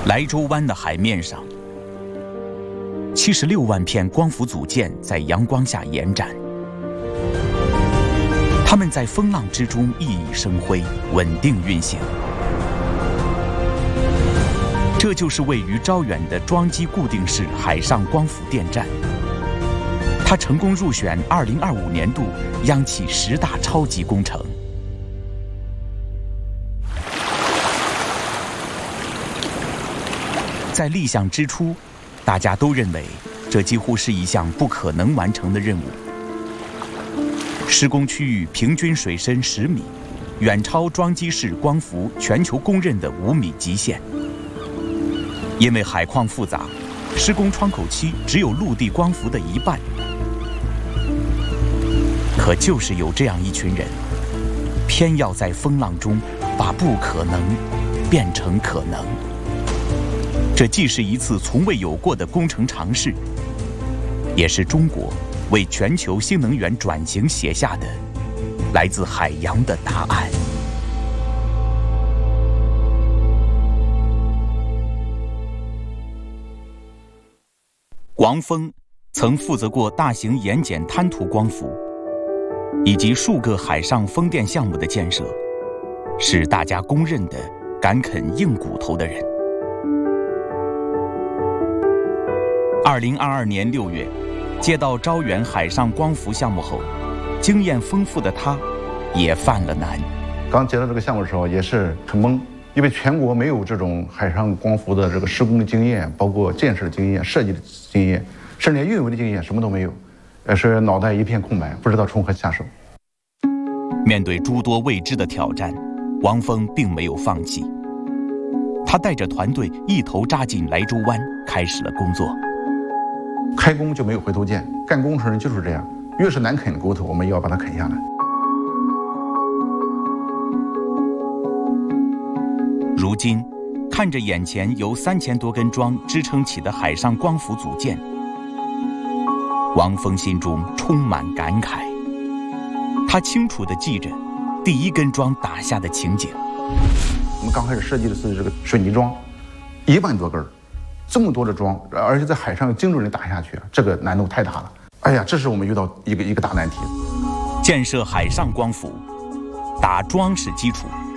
莱州湾的海面上，76万片光伏组件在阳光下延展，它们在风浪之中熠熠生辉，稳定运行。这就是位于招远的桩基固定式海上光伏电站，它成功入选2025年度央企10大超级工程。在立项之初，大家都认为这几乎是一项不可能完成的任务。施工区域平均水深10米，远超桩基式光伏全球公认的5米极限。因为海况复杂，施工窗口期只有陆地光伏的1半。可就是有这样一群人，偏要在风浪中把不可能变成可能。这既是一次从未有过的工程尝试，也是中国为全球新能源转型写下的来自海洋的答案。王峰曾负责过大型盐碱滩涂光伏以及数个海上风电项目的建设，是大家公认的敢啃硬骨头的人。2022年6月，接到招远海上光伏项目后，经验丰富的他也犯了难。 刚接到这个项目的时候也是很懵，因为全国没有这种海上光伏的这个施工的经验，包括建设的经验、设计的经验，甚至连运维的经验什么都没有，是脑袋一片空白，不知道从何下手。 面对诸多未知的挑战，王峰并没有放弃，他带着团队一头扎进莱州湾，开始了工作。 开工就没有回头箭，干工程人就是这样，越是难啃的骨头，我们要把它啃下来。 如今，看着眼前由3000多根桩支撑起的海上光伏组件，王峰心中充满感慨。他清楚地记着第一根桩打下的情景。 我们刚开始设计的是这个水泥桩，1万多根，这么多的桩，而且在海上精准地打下去，这个难度太大了。哎呀，这是我们遇到一个大难题。 建设海上光伏，打桩是基础，